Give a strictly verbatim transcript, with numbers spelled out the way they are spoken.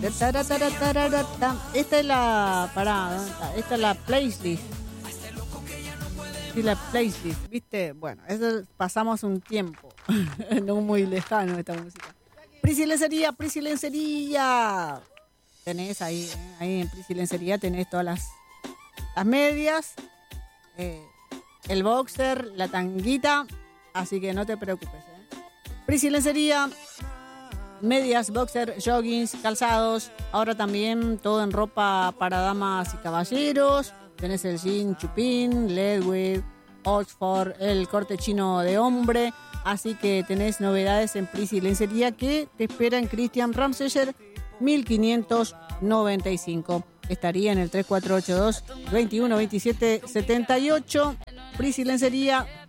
Esta es la. Pará, esta es la playlist. Sí, la playlist, ¿viste? Bueno, eso pasamos un tiempo. No muy lejano esta música. Prisi Lencería, Prisi Lencería. Tenés ahí, ¿eh? Ahí en Prisi Lencería tenés todas las, las medias, eh, el boxer, la tanguita. Así que no te preocupes, ¿eh? Prisi Lencería. Medias, boxer, joggings, calzados. Ahora también todo en ropa para damas y caballeros. Tenés el jean chupín, Ledwith, Oxford, el corte chino de hombre. Así que tenés novedades en Prisi Lencería que te espera en Christian Ramseyer mil quinientos noventa y cinco. Estaría en el tres cuatro ocho dos, veintiuno veintisiete setenta y ocho. Prisi Lencería.